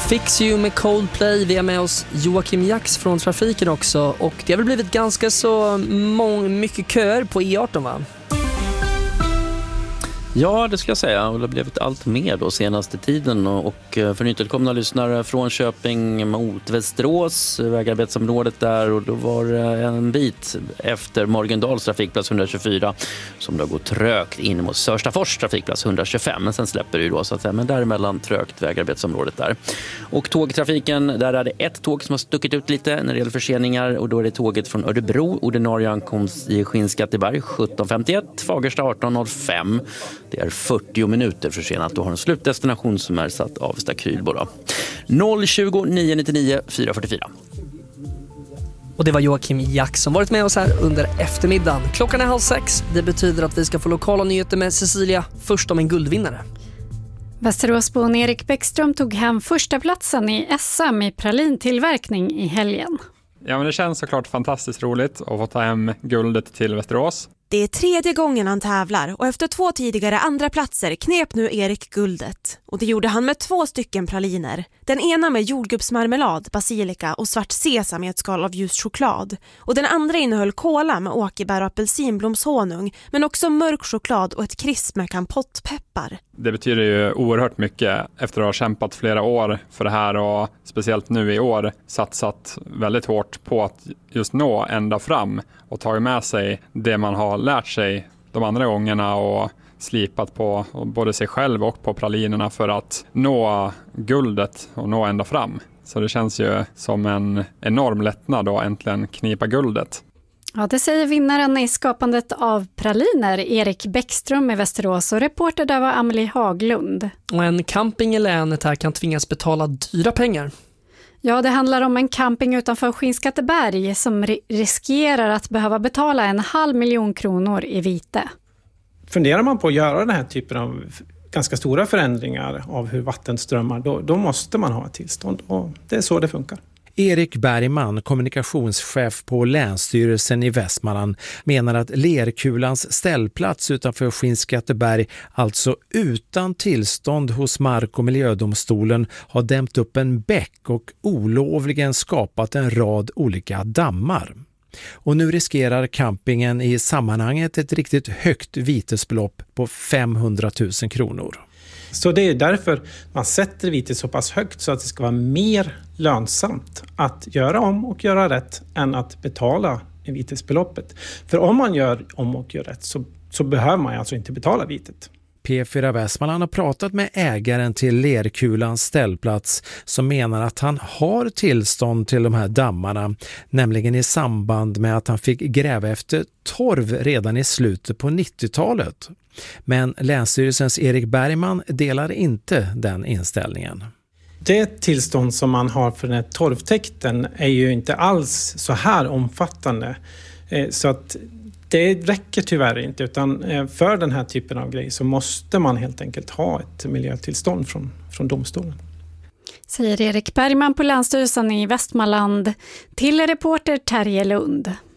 Fix You med Coldplay. Vi har med oss Joakim Jax från trafiken också. Och det har väl blivit ganska så mycket köer på E18, va? Ja, det ska jag säga. Och det har blivit allt mer då senaste tiden. Och för nytillkomna lyssnare från Köping mot Västerås, vägarbetsområdet där. Och då var det en bit efter Morgendals trafikplats 124 som då går trögt in mot Sörstafors trafikplats 125. Men sen släpper det ju då så att säga. Men däremellan trögt vägarbetsområdet där. Och tågtrafiken, där är det ett tåg som har stuckit ut lite när det gäller förseningar. Och då är det tåget från Örebro. Ordinarie ankomst i Skinnskatteberg 17.51, Fagersta 18.05. Det är 40 minuter försenat och har en slutdestination som är satt Avesta Krylbo då. 020 999 444. Och det var Joakim Jax som varit med oss här under eftermiddagen. Klockan är 5:30. Det betyder att vi ska få lokala nyheter med Cecilia först om en guldvinnare. Västeråsbon Erik Bäckström tog hem första platsen i SM i pralintillverkning i helgen. Ja, men det känns såklart fantastiskt roligt att få ta hem guldet till Västerås. Det är 3:e gången han tävlar och efter 2 tidigare andra platser knep nu Erik guldet. Och det gjorde han med 2 stycken praliner. Den ena med jordgubbsmarmelad, basilika och svart sesam i ett skal av ljus choklad. Och den andra innehöll kola med åkerbär och apelsinblomshonung, men också mörk choklad och ett krisp med kampottpeppar. Det betyder ju oerhört mycket efter att ha kämpat flera år för det här och speciellt nu i år satsat väldigt hårt på att just nå ända fram och tagit med sig det man har lärt sig de andra gångerna och slipat på både sig själv och på pralinerna för att nå guldet och nå ända fram. Så det känns ju som en enorm lättnad att äntligen knipa guldet. Ja, det säger vinnaren i skapandet av praliner, Erik Bäckström i Västerås, och reporter där var Amelie Haglund. Och en camping i länet här kan tvingas betala dyra pengar. Ja, det handlar om en camping utanför Skinnskatteberg som riskerar att behöva betala 500 000 kronor i vite. Funderar man på att göra den här typen av ganska stora förändringar av hur vatten strömmar, då måste man ha ett tillstånd och det är så det funkar. Erik Bergman, kommunikationschef på Länsstyrelsen i Västmanland, menar att Lerkulans ställplats utanför Skinnskatteberg alltså utan tillstånd hos Mark- och miljödomstolen har dämt upp en bäck och olovligen skapat en rad olika dammar. Och nu riskerar campingen i sammanhanget ett riktigt högt vitesbelopp på 500 000 kronor. Så det är därför man sätter vitet så pass högt så att det ska vara mer lönsamt att göra om och göra rätt än att betala vitesbeloppet. För om man gör om och gör rätt så behöver man alltså inte betala vitet. P4 Västmanland har pratat med ägaren till Lerkulans ställplats som menar att han har tillstånd till de här dammarna, nämligen i samband med att han fick gräva efter torv redan i slutet på 90-talet. Men Länsstyrelsens Erik Bergman delar inte den inställningen. Det tillstånd som man har för den här torvtäkten är ju inte alls så här omfattande. Så att det räcker tyvärr inte, utan för den här typen av grej så måste man helt enkelt ha ett miljötillstånd från domstolen. Säger Erik Bergman på Länsstyrelsen i Västmanland till reporter Terje Lund.